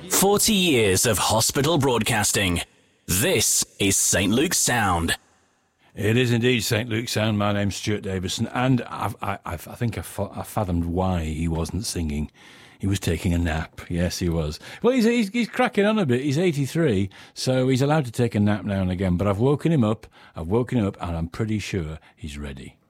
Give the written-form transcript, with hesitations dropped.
40 years of hospital broadcasting. This is St. Luke's Sound. It is indeed St. Luke's Sound. My name's Stuart Davison, and I think I fathomed why he wasn't singing. He was taking a nap. Yes, he was. Well, he's cracking on a bit. He's 83, so he's allowed to take a nap now and again. But I've woken him up, and I'm pretty sure he's ready.